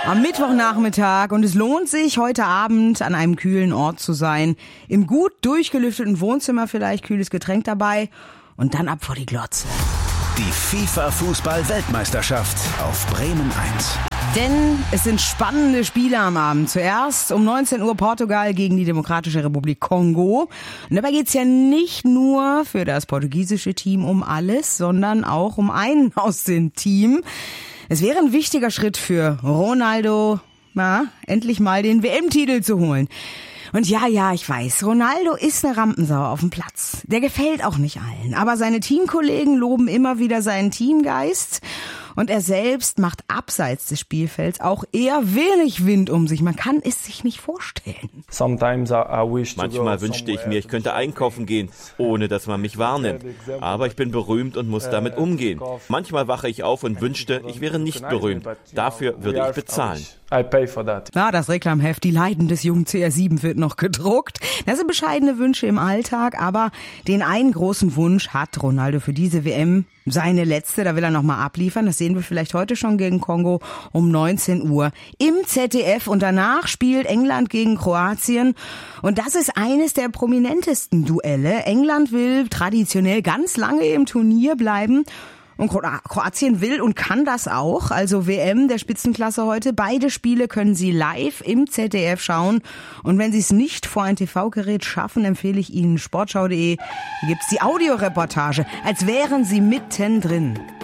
Am Mittwochnachmittag und es lohnt sich, heute Abend an einem kühlen Ort zu sein. Im gut durchgelüfteten Wohnzimmer vielleicht, kühles Getränk dabei und dann ab vor die Glotze. Die FIFA-Fußball-Weltmeisterschaft auf Bremen 1. Denn es sind spannende Spiele am Abend. Zuerst um 19 Uhr Portugal gegen die Demokratische Republik Kongo. Und dabei geht's ja nicht nur für das portugiesische Team um alles, sondern auch um einen aus dem Team. Es wäre ein wichtiger Schritt für Ronaldo, endlich mal den WM-Titel zu holen. Und ja, ich weiß, Ronaldo ist eine Rampensau auf dem Platz. Der gefällt auch nicht allen. Aber seine Teamkollegen loben immer wieder seinen Teamgeist. Und er selbst macht abseits des Spielfelds auch eher wenig Wind um sich. Man kann es sich nicht vorstellen. Manchmal wünschte ich mir, ich könnte einkaufen gehen, ohne dass man mich wahrnimmt. Aber ich bin berühmt und muss damit umgehen. Manchmal wache ich auf und wünschte, ich wäre nicht berühmt. Dafür würde ich bezahlen. Das Reklamheft Die Leiden des jungen CR7 wird noch gedruckt. Das sind bescheidene Wünsche im Alltag, aber den einen großen Wunsch hat Ronaldo für diese WM. Seine letzte, da will er nochmal abliefern. Das sehen wir vielleicht heute schon gegen Kongo um 19 Uhr im ZDF. Und danach spielt England gegen Kroatien. Und das ist eines der prominentesten Duelle. England will traditionell ganz lange im Turnier bleiben. Und Kroatien will und kann das auch. Also WM der Spitzenklasse heute. Beide Spiele können Sie live im ZDF schauen. Und wenn Sie es nicht vor ein TV-Gerät schaffen, empfehle ich Ihnen sportschau.de. Hier gibt's die Audioreportage, als wären Sie mittendrin.